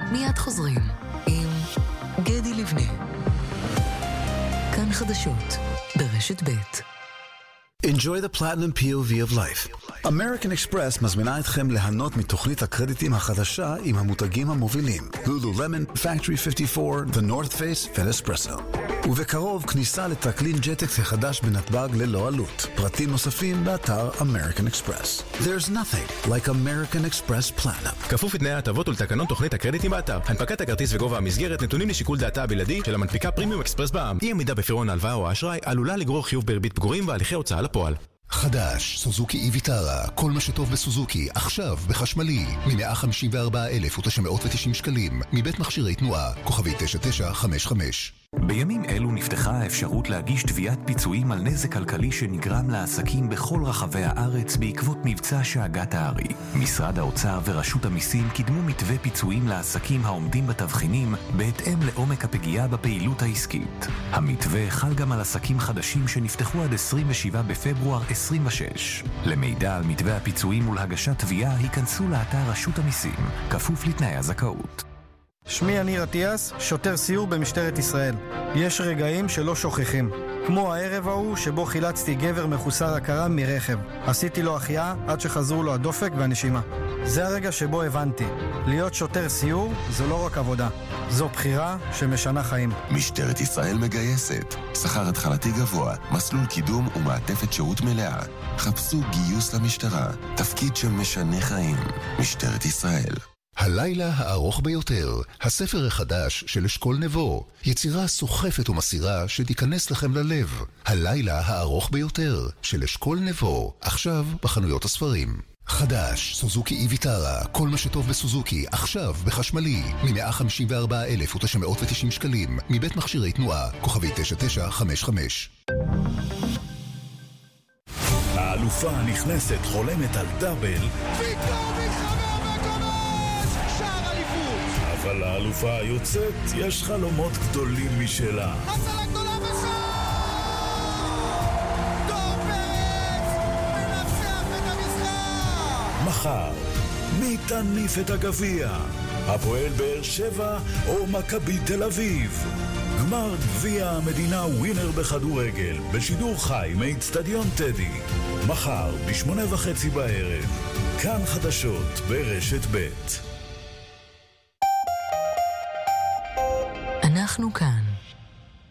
מיד חוזרים עם גדי לבנה. כאן חדשות ברשת ב'. Enjoy the platinum POV of life. American Express מזמינה אתכם ליהנות מתוכנית הקרדיטים החדשה עם המותגים המובילים Lululemon, Factory 54, The North Face ו-Nespresso. ובקרוב כניסה לטרקלין ג'טקס החדש בנתב"ג ללא עלות. פרטים נוספים באתר American Express. There's nothing like American Express Platinum. כפוף לתנאי ההטבות ולתקנון תוכנית הקרדיטים באתר. הנפקת הכרטיס וגובה המסגרת נתונים לשיקול דעתה הבלעדי של המנפיקה פרימיום אקספרס בע"מ. אי עמידה בפירעון ההלוואה או האשראי עלולה לגרור חיוב בריבית פיגורים והליכי הוצאה לפועל. חדש, סוזוקי ויטרה, כל מה שטוב בסוזוקי, עכשיו בחשמלי, מ-154,990 שקלים, מבית מכשירי תנועה, כוכבי 9955. בימים אלו נפתחה האפשרות להגיש תביעת פיצויים על נזק כלכלי שנגרם לעסקים בכל רחבי הארץ בעקבות מבצע שאגת הארי. משרד האוצר ורשות המיסים קידמו מתווה פיצויים לעסקים העומדים בתבחינים בהתאם לעומק הפגיעה בפעילות העסקית. המתווה חל גם על עסקים חדשים שנפתחו עד 27 בפברואר 26. למידע על מתווה הפיצויים ולהגשת תביעה היכנסו לאתר רשות המיסים, כפוף לתנאי הזכאות. שמי אני רטיאס, שוטר סיור במשטרת ישראל. יש רגעים שלא שוכחים. כמו הערב ההוא שבו חילצתי גבר מחוסר הכרה מרכב. עשיתי לו החייאה עד שחזרו לו הדופק והנשימה. זה הרגע שבו הבנתי. להיות שוטר סיור זו לא רק עבודה. זו בחירה שמשנה חיים. משטרת ישראל מגייסת. שכר התחלתי גבוה, מסלול קידום ומעטפת שירות מלאה. חפשו גיוס למשטרה. תפקיד שמשנה חיים. משטרת ישראל. הלילה הארוך ביותר, הספר החדש של אשכול נבו, יצירה סוחפת ומסירה שתיכנס לכם ללב. הלילה הארוך ביותר של אשכול נבו, עכשיו בחנויות הספרים. חדש, סוזוקי ויטרה, כל מה שטוב בסוזוקי, עכשיו בחשמלי, מ-154,990 שקלים, מבית מכשירי תנועה, כוכבי 9955. האלופה הנכנסת חולמת על דאבל, אבל האלופה היוצאת יש חלומות גדולים משלה. הצלה גדולה בשער! דור פרץ מנצח את המשחק! מחר, מי תניף את הגביע? הפועל באר שבע או מכבי תל אביב? גמר גביע המדינה ווינר בכדורגל בשידור חי מאצטדיון טדי. מחר ב8:30 בערב. כאן חדשות ברשת ב'. אנחנו כאן.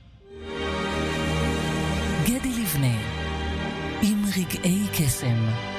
גדי לבנה עם רגעי קסם.